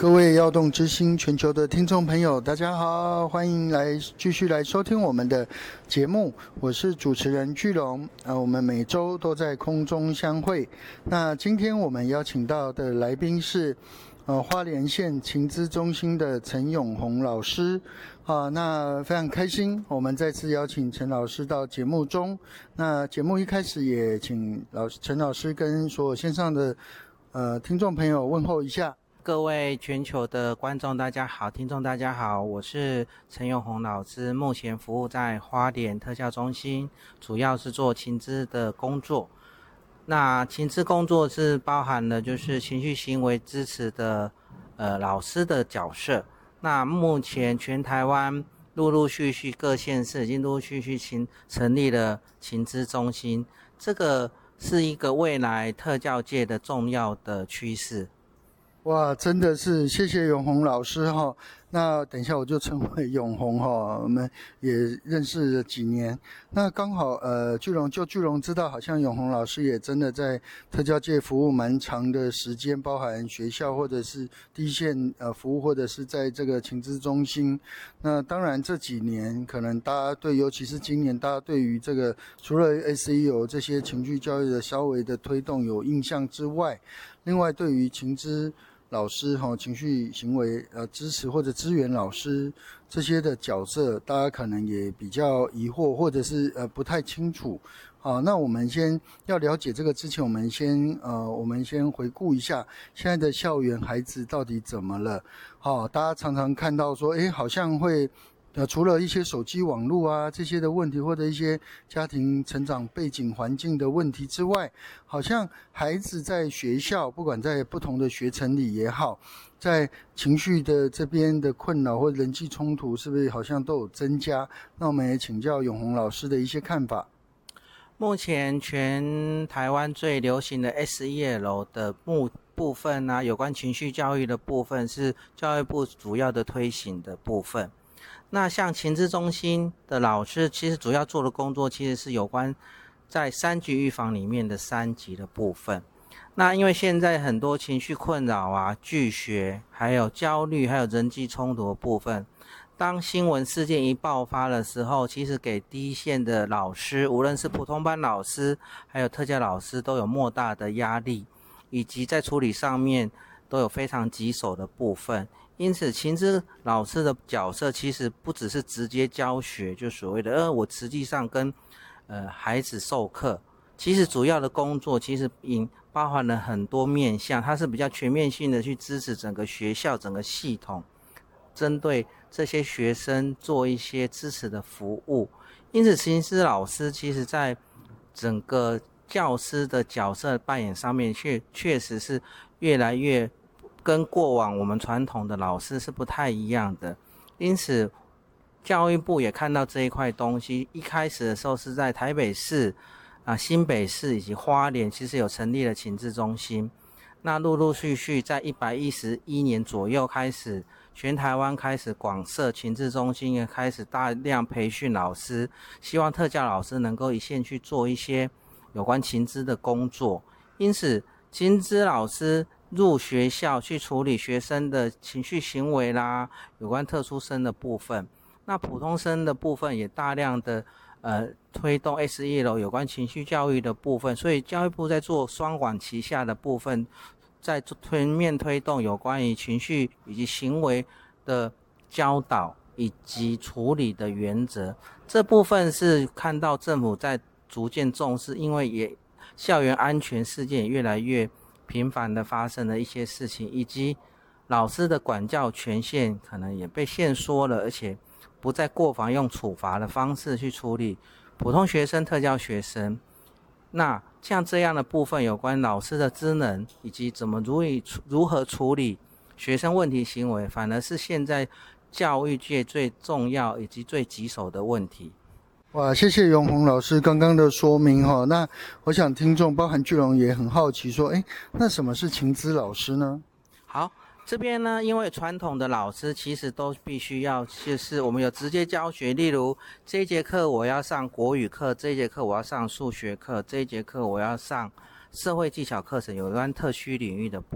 各位耀动之星全球的听众朋友，大家好，欢迎继续来收听我们的节目，我是主持人巨龙。我们每周都在空中相会。那今天我们邀请到的来宾是花莲县情资中心的陈永宏老师。那非常开心，我们再次邀请陈老师到节目中。那节目一开始也请陈老师跟所有线上的听众朋友问候一下。 各位全球的观众大家好，听众大家好，我是陈永宏老师，目前服务在花莲特教中心，主要是做情资的工作。那情资工作是包含了就是情绪行为支持的老师的角色。那目前全台湾陆陆续续各县市已经陆陆续续成立了情资中心，这个是一个未来特教界的重要的趋势。 哇，真的是谢谢永宏老师哈。那等一下我就称为永宏哈，我们也认识了几年。那刚好巨龙知道，好像永宏老师也真的在特教界服务蛮长的时间，包含学校或者是第一线服务，或者是在这个情资中心。那当然这几年可能大家尤其是今年，大家对于这个除了 SEL 这些情绪教育的稍微的推动有印象之外，另外对于情资老师情绪行为支持或者支援老师这些的角色，大家可能也比较疑惑，或者是不太清楚。那我们先要了解这个之前，我们先回顾一下现在的校园孩子到底怎么了。大家常常看到说好像会除了一些手机网络啊这些的问题，或者一些家庭成长背景环境的问题之外，好像孩子在学校不管在不同的学程里也好，在情绪的这边的困扰或人际冲突是不是好像都有增加？那我们也请教永宏老师的一些看法。 目前全台湾最流行的 SEL 的部分啊，有关情绪教育的部分是教育部主要的推行的部分。那像情资中心的老师，其实主要做的工作其实是有关在3级预防里面的3级的部分。那因为现在很多情绪困扰啊、拒学、还有焦虑、还有人际冲突的部分，当新闻事件一爆发的时候，其实给第一线的老师，无论是普通班老师还有特教老师，都有莫大的压力，以及在处理上面都有非常棘手的部分。因此情资老师的角色其实不只是直接教学，就所谓的我实际上跟孩子授课，其实主要的工作其实包含了很多面向，它是比较全面性的去支持整个学校整个系统，针对这些学生做一些支持的服务。因此情资老师其实在整个教师的角色扮演上面确实是越来越跟过往我们传统的老师是不太一样的。因此教育部也看到这一块东西，一开始的时候是在台北市新北市以及花莲其实有成立了情资中心。那陆陆续续在111年左右开始，全台湾开始广设情资中心，也开始大量培训老师，希望特教老师能够一线去做一些有关情资的工作。因此情资老师入学校去处理学生的情绪行为啦，有关特殊生的部分。那普通生的部分也大量的推动 SEL 有关情绪教育的部分，所以教育部在做双管齐下的部分，在全面推动有关于情绪以及行为的教导以及处理的原则。这部分是看到政府在逐渐重视，因为校园安全事件也越来越频繁的发生的一些事情，以及老师的管教权限可能也被限缩了，而且不再过防用处罚的方式去处理普通学生、特教学生。那像这样的部分有关老师的职能以及怎么如何处理学生问题行为，反而是现在教育界最重要以及最棘手的问题。 哇，谢谢永宏老师刚刚的说明哈。那我想听众包含巨龙也很好奇说，那什么是情资老师呢？ 好，这边呢，因为传统的老师其实都必须要，就是我们有直接教学，例如这一节课我要上国语课，这一节课我要上数学课，这一节课我要上社会技巧课程，有关特需领域的